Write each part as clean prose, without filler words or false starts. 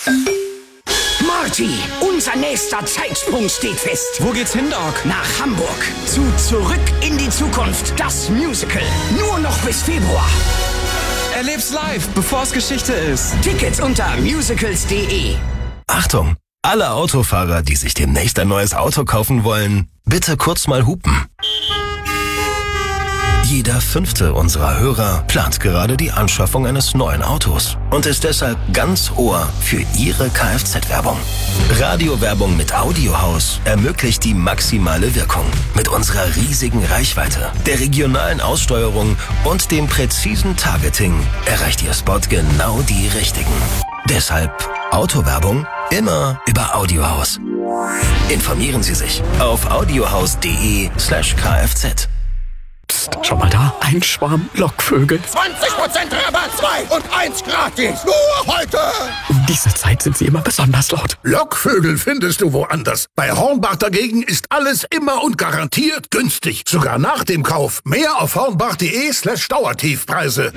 Marty, unser nächster Zeitsprung steht fest. Wo geht's hin, Doc? Nach Hamburg. Zu Zurück in die Zukunft. Das Musical. Nur noch bis Februar. Erleb's live, bevor es Geschichte ist. Tickets unter musicals.de. Achtung! Alle Autofahrer, die sich demnächst ein neues Auto kaufen wollen, bitte kurz mal hupen. Jeder 5. unserer Hörer plant gerade die Anschaffung eines neuen Autos und ist deshalb ganz Ohr für Ihre Kfz-Werbung. Radiowerbung mit Audiohaus ermöglicht die maximale Wirkung. Mit unserer riesigen Reichweite, der regionalen Aussteuerung und dem präzisen Targeting erreicht Ihr Spot genau die Richtigen. Deshalb Autowerbung immer über Audiohaus. Informieren Sie sich auf audiohaus.de/kfz. Schau mal da, ein Schwarm Lockvögel. 20% Rabatt, 2 und 1 gratis. Nur heute. Um diese Zeit sind sie immer besonders laut. Lockvögel findest du woanders. Bei Hornbach dagegen ist alles immer und garantiert günstig. Sogar nach dem Kauf. Mehr auf hornbach.de/Dauertiefpreise.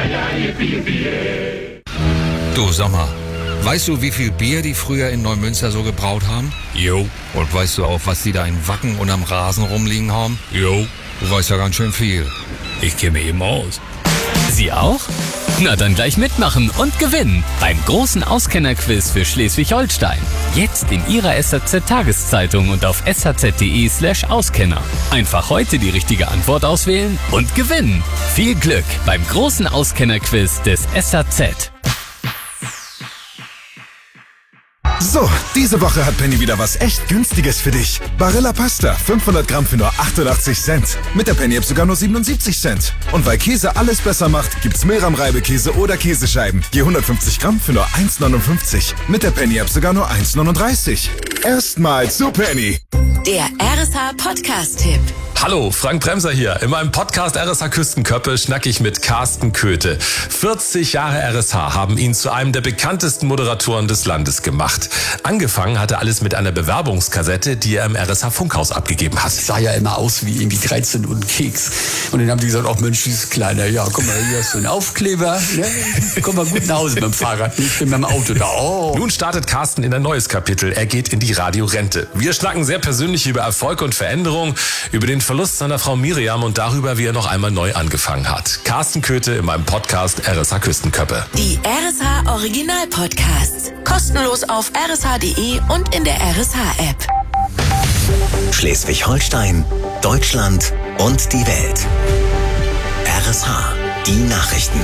Du, sag mal, weißt du, wie viel Bier die früher in Neumünster so gebraut haben? Jo. Und weißt du auch, was die da in Wacken und am Rasen rumliegen haben? Jo. Du weißt ja ganz schön viel. Ich kenne mich eben aus. Sie auch? Na dann gleich mitmachen und gewinnen beim großen Auskennerquiz für Schleswig-Holstein. Jetzt in Ihrer SHZ-Tageszeitung und auf shz.de/Auskenner. Einfach heute die richtige Antwort auswählen und gewinnen. Viel Glück beim großen Auskennerquiz des SHZ. So, diese Woche hat Penny wieder was echt Günstiges für dich. Barilla Pasta, 500 Gramm für nur 88 Cent. Mit der Penny-App sogar nur 77 Cent. Und weil Käse alles besser macht, gibt's Mehlrahm-Reibekäse oder Käsescheiben. Je 150 Gramm für nur 1,59. Mit der Penny-App sogar nur 1,39. Erstmal zu Penny. Der RSH-Podcast-Tipp. Hallo, Frank Bremser hier. In meinem Podcast RSH Küstenköppe schnacke ich mit Carsten Köthe. 40 Jahre RSH haben ihn zu einem der bekanntesten Moderatoren des Landes gemacht. Angefangen hatte alles mit einer Bewerbungskassette, die er im RSH Funkhaus abgegeben hat. Sah ja immer aus wie irgendwie 13 und Keks. Und dann haben die gesagt, ach Mensch, dieses Kleine, ja, guck mal, hier hast du einen Aufkleber. Ne? Komm mal gut nach Hause mit dem Fahrrad, nicht mit dem Auto da. Oh. Nun startet Carsten in ein neues Kapitel. Er geht in die Radiorente. Wir schnacken sehr persönlich über Erfolg und Veränderung, über den Verlust seiner Frau Miriam und darüber, wie er noch einmal neu angefangen hat. Carsten Köthe in meinem Podcast RSH Küstenköppe. Die RSH Original Podcasts. Kostenlos auf rsh.de und in der RSH-App. Schleswig-Holstein, Deutschland und die Welt. RSH, die Nachrichten.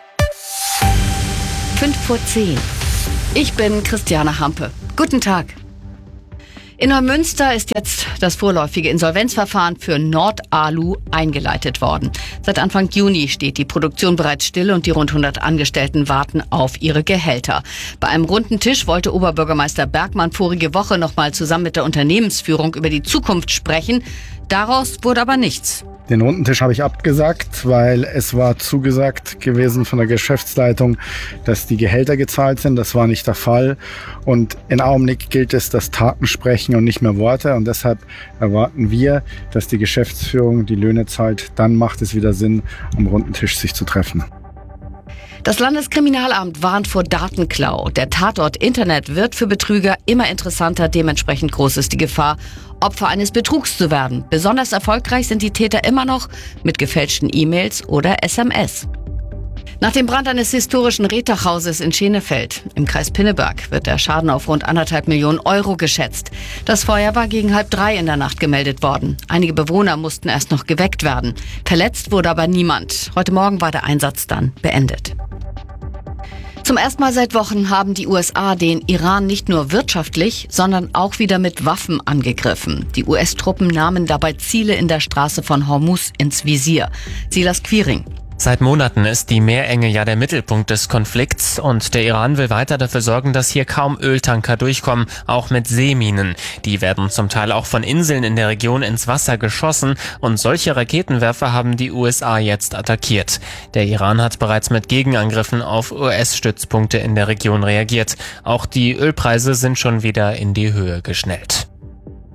5:10. Ich bin Christiane Hampe. Guten Tag. In Neumünster ist jetzt das vorläufige Insolvenzverfahren für Nordalu eingeleitet worden. Seit Anfang Juni steht die Produktion bereits still und die rund 100 Angestellten warten auf ihre Gehälter. Bei einem runden Tisch wollte Oberbürgermeister Bergmann vorige Woche nochmal zusammen mit der Unternehmensführung über die Zukunft sprechen. Daraus wurde aber nichts. Den runden Tisch habe ich abgesagt, weil es war zugesagt gewesen von der Geschäftsleitung, dass die Gehälter gezahlt sind. Das war nicht der Fall. Und in Augenblick gilt es, dass Taten sprechen und nicht mehr Worte. Und deshalb erwarten wir, dass die Geschäftsführung die Löhne zahlt. Dann macht es wieder Sinn, am runden Tisch sich zu treffen. Das Landeskriminalamt warnt vor Datenklau. Der Tatort Internet wird für Betrüger immer interessanter. Dementsprechend groß ist die Gefahr, Opfer eines Betrugs zu werden. Besonders erfolgreich sind die Täter immer noch mit gefälschten E-Mails oder SMS. Nach dem Brand eines historischen Rehtachhauses in Schenefeld im Kreis Pinneberg wird der Schaden auf rund 1,5 Millionen Euro geschätzt. Das Feuer war gegen 2:30 in der Nacht gemeldet worden. Einige Bewohner mussten erst noch geweckt werden. Verletzt wurde aber niemand. Heute Morgen war der Einsatz dann beendet. Zum ersten Mal seit Wochen haben die USA den Iran nicht nur wirtschaftlich, sondern auch wieder mit Waffen angegriffen. Die US-Truppen nahmen dabei Ziele in der Straße von Hormuz ins Visier. Silas Quiring. Seit Monaten ist die Meerenge ja der Mittelpunkt des Konflikts und der Iran will weiter dafür sorgen, dass hier kaum Öltanker durchkommen, auch mit Seeminen. Die werden zum Teil auch von Inseln in der Region ins Wasser geschossen und solche Raketenwerfer haben die USA jetzt attackiert. Der Iran hat bereits mit Gegenangriffen auf US-Stützpunkte in der Region reagiert. Auch die Ölpreise sind schon wieder in die Höhe geschnellt.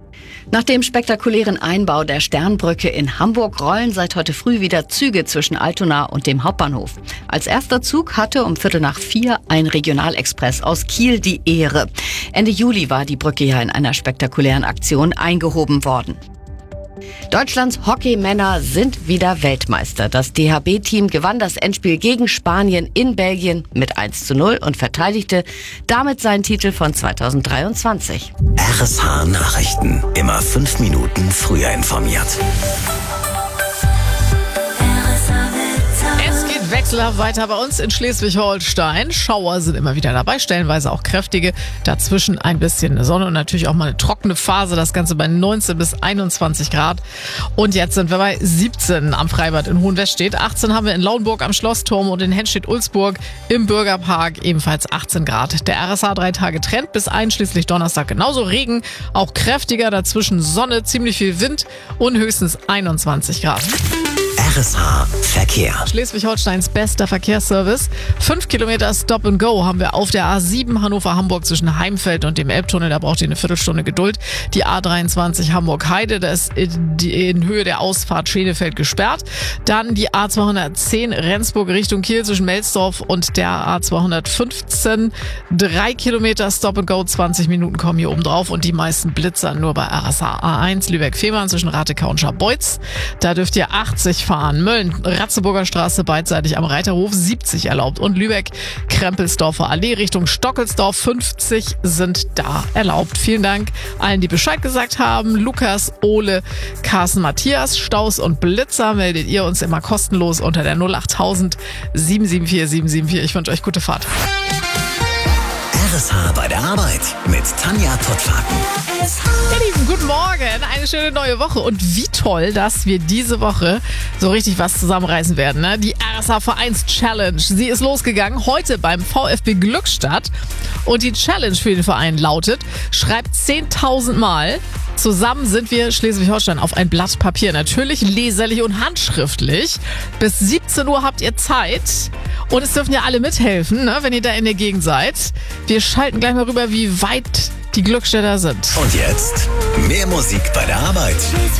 Nach dem spektakulären Einbau der Sternbrücke in Hamburg rollen seit heute früh wieder Züge zwischen Altona und dem Hauptbahnhof. Als erster Zug hatte um 3:45 ein Regionalexpress aus Kiel die Ehre. Ende Juli war die Brücke ja in einer spektakulären Aktion eingehoben worden. Deutschlands Hockeymänner sind wieder Weltmeister. Das DHB-Team gewann das Endspiel gegen Spanien in Belgien mit 1:0 und verteidigte damit seinen Titel von 2023. RSH Nachrichten. Immer 5 Minuten früher informiert. Es geht wechselhaft weiter bei uns in Schleswig-Holstein. Schauer sind immer wieder dabei, stellenweise auch kräftige. Dazwischen ein bisschen Sonne und natürlich auch mal eine trockene Phase. Das Ganze bei 19 bis 21 Grad. Und jetzt sind wir bei 17 am Freibad in Hohenwestedt. 18 haben wir in Lauenburg am Schlossturm und in Henstedt-Ulzburg im Bürgerpark ebenfalls 18 Grad. Der RSH 3 Tage Trend bis einschließlich Donnerstag genauso Regen, auch kräftiger, dazwischen Sonne, ziemlich viel Wind und höchstens 21 Grad. RSH Verkehr. Schleswig-Holsteins bester Verkehrsservice. 5 Kilometer Stop and Go haben wir auf der A7 Hannover-Hamburg zwischen Heimfeld und dem Elbtunnel. Da braucht ihr eine Viertelstunde Geduld. Die A23 Hamburg-Heide, da ist in Höhe der Ausfahrt Schenefeld gesperrt. Dann die A210 Rendsburg Richtung Kiel zwischen Melsdorf und der A215. 3 Kilometer Stop and Go, 20 Minuten kommen hier oben drauf und die meisten Blitzer nur bei RSH A1 Lübeck-Fehmarn zwischen Ratekau und Scharbeutz. Da dürft ihr 80 fahren. Mölln, Ratzeburger Straße beidseitig am Reiterhof 70 erlaubt und Lübeck, Krempelsdorfer Allee Richtung Stockelsdorf 50 sind da erlaubt. Vielen Dank allen, die Bescheid gesagt haben. Lukas, Ole, Carsten, Matthias, Staus und Blitzer meldet ihr uns immer kostenlos unter der 08000 774 774. Ich wünsche euch gute Fahrt. RSH bei der Arbeit mit Tanja Pottwagen. Ihr Lieben, guten Morgen, eine schöne neue Woche und wie toll, dass wir diese Woche so richtig was zusammenreißen werden. Ne? Die RSH Vereins Challenge, sie ist losgegangen heute beim VfB Glückstadt und die Challenge für den Verein lautet, schreibt 10.000 Mal, zusammen sind wir Schleswig-Holstein auf ein Blatt Papier, natürlich leserlich und handschriftlich. Bis 17 Uhr habt ihr Zeit und es dürfen ja alle mithelfen, ne, wenn ihr da in der Gegend seid. Wir schalten gleich mal rüber, wie weit die Glückstädter sind. Und jetzt mehr Musik bei der Arbeit.